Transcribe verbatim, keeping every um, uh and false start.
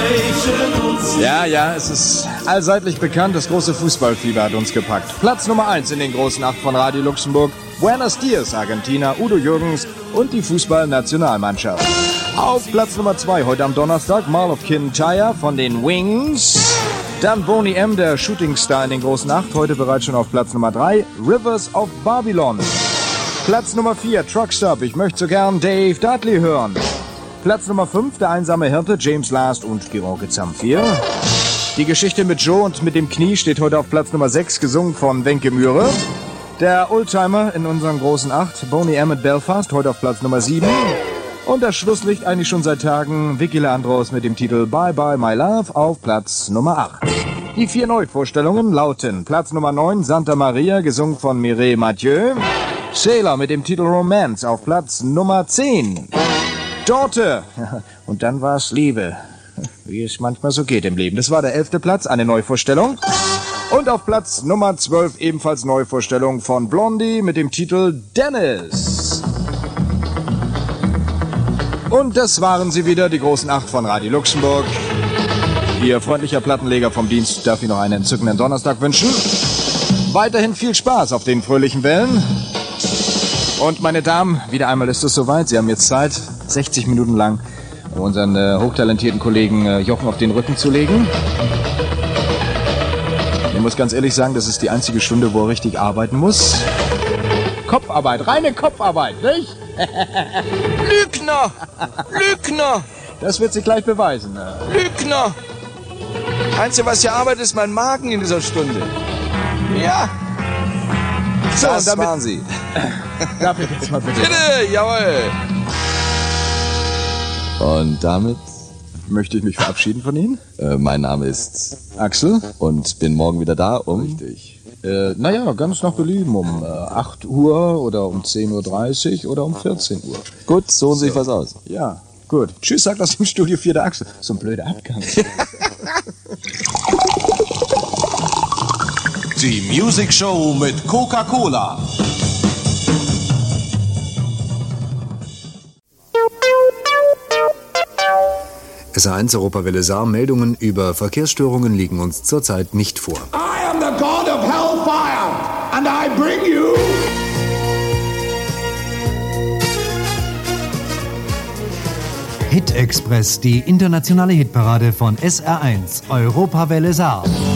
Ja, ja, es ist allseitlich bekannt, das große Fußballfieber hat uns gepackt. Platz Nummer eins in den großen acht von Radio Luxemburg. Buenos Dias, Argentina, Udo Jürgens und die Fußballnationalmannschaft. Auf Platz Nummer zwei heute am Donnerstag Mall of Kintyre von den Wings. Dann Boney M., der Shootingstar in den großen acht, heute bereits schon auf Platz Nummer drei. Rivers of Babylon. Platz Nummer vier, Truckstop, ich möchte so gern Dave Dudley hören. Platz Nummer fünf, der einsame Hirte, James Last und George Zamfir. Die Geschichte mit Joe und mit dem Knie steht heute auf Platz Nummer sechs, gesungen von Wenke Mühre. Der Oldtimer in unseren großen acht, Boney M. mit Belfast, heute auf Platz Nummer sieben. Und das Schlusslicht eigentlich schon seit Tagen, Vicky Leandros mit dem Titel Bye Bye My Love auf Platz Nummer acht. Die vier Neuvorstellungen lauten Platz Nummer neun, Santa Maria, gesungen von Mireille Mathieu. Sailor mit dem Titel Romance auf Platz Nummer zehn. Dorte. Und dann war's Liebe. Wie es manchmal so geht im Leben. Das war der elfte Platz, eine Neuvorstellung. Und auf Platz Nummer zwölf ebenfalls Neuvorstellung von Blondie mit dem Titel Dennis. Und das waren sie wieder, die großen acht von Radio Luxemburg. Ihr freundlicher Plattenleger vom Dienst darf Ihnen noch einen entzückenden Donnerstag wünschen. Weiterhin viel Spaß auf den fröhlichen Wellen. Und meine Damen, wieder einmal ist es soweit. Sie haben jetzt Zeit, sechzig Minuten lang unseren äh, hochtalentierten Kollegen äh, Jochen auf den Rücken zu legen. Ich muss ganz ehrlich sagen, das ist die einzige Stunde, wo er richtig arbeiten muss. Kopfarbeit, reine Kopfarbeit, nicht? Lügner! Lügner! Das wird sich gleich beweisen. Ne? Lügner! Einzige, was hier arbeitet, ist mein Magen in dieser Stunde. Ja! So, das damit waren Sie. Darf ich jetzt mal bitte? Bitte, jawohl! Und damit möchte ich mich verabschieden von Ihnen. Äh, mein Name ist Axel. Und bin morgen wieder da um... Richtig. Äh, naja, ganz nach Belieben. Um äh, acht Uhr oder um zehn Uhr dreißig oder um vierzehn Uhr. Gut, so sehe ich was aus. Ja, gut. Tschüss, sagt aus dem Studio vier der Axel. So ein blöder Abgang. Die Music Show mit Coca-Cola. S A eins Europawelle Saar, Meldungen über Verkehrsstörungen liegen uns zurzeit nicht vor. I am the god of hellfire and I bring you... Hit Express, die internationale Hitparade von S R eins Europawelle Saar.